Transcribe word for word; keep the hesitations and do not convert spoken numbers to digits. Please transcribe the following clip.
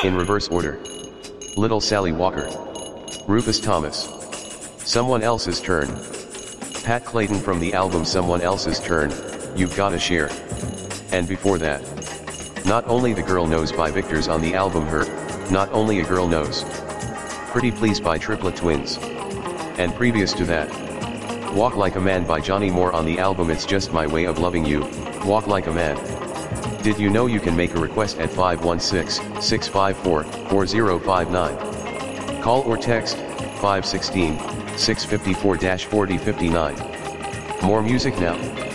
In reverse order. Little Sally Walker. Rufus Thomas. Someone Else's Turn. Pat Clayton from the album Someone Else's Turn, You've Gotta Share. And before that. Not Only the Girl Knows by Victors on the album Her, Not Only a Girl Knows. Pretty Please by Triplet Twins. And previous to that. Walk Like a Man by Johnny Moore on the album It's Just My Way of Loving You, Walk Like a Man. Did you know you can make a request at five one six, six five four, four zero five nine? Call or text, five one six, six five four, four zero five nine. More music now.